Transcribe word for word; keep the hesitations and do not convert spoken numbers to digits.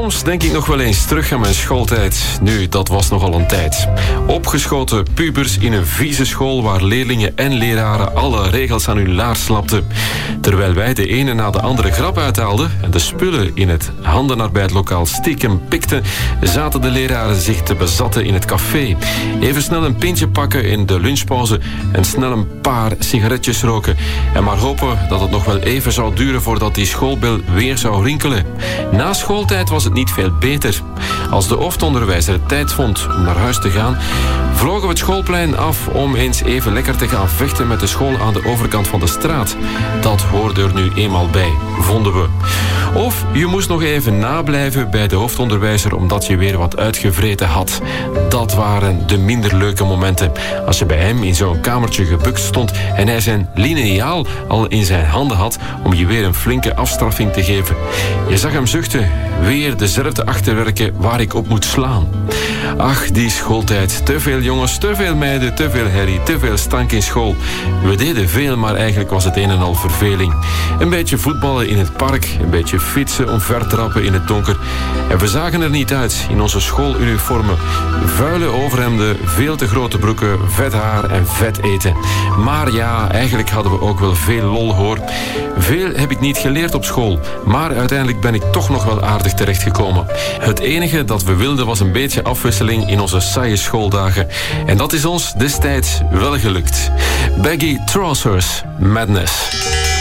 Soms denk ik nog wel eens terug aan mijn schooltijd. Nu, dat was nogal een tijd. Opgeschoten pubers in een vieze school waar leerlingen en leraren alle regels aan hun laars slapten. Terwijl wij de ene na de andere grap uithaalden en de spullen in het handenarbeidlokaal stiekem pikten, zaten de leraren zich te bezatten in het café. Even snel een pintje pakken in de lunchpauze en snel een paar sigaretjes roken. En maar hopen dat het nog wel even zou duren voordat die schoolbel weer zou rinkelen. Na schooltijd was het niet veel beter. Als de hoofdonderwijzer het tijd vond om naar huis te gaan, vlogen we het schoolplein af om eens even lekker te gaan vechten met de school aan de overkant van de straat. Dat hoorde er nu eenmaal bij, vonden we. Of je moest nog even nablijven bij de hoofdonderwijzer omdat je weer wat uitgevreten had. Dat waren de minder leuke momenten. Als je bij hem in zo'n kamertje gebukt stond en hij zijn lineaal al in zijn handen had om je weer een flinke afstraffing te geven. Je zag hem zuchten, weer dezelfde achterwerken waar ik op moet slaan. Ach, die schooltijd. Te veel jongens, te veel meiden, te veel herrie, te veel stank in school. We deden veel, maar eigenlijk was het een en al verveling. Een beetje voetballen in het park, een beetje fietsen, omvertrappen in het donker. En we zagen er niet uit in onze schooluniformen. Vuile overhemden, veel te grote broeken, vet haar en vet eten. Maar ja, eigenlijk hadden we ook wel veel lol hoor. Veel heb ik niet geleerd op school, maar uiteindelijk ben ik toch nog wel aardig terechtgekomen. Het enige dat we wilden was een beetje afwisseling in onze saaie schooldagen. En dat is ons destijds wel gelukt. Baggy Trousers Madness.